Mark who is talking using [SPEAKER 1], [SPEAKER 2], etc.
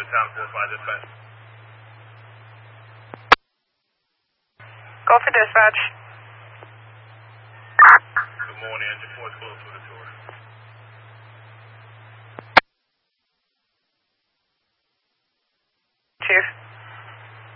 [SPEAKER 1] Town 45 dispatch.
[SPEAKER 2] Go for dispatch.
[SPEAKER 1] Good morning, engine 4 is closed for the tour.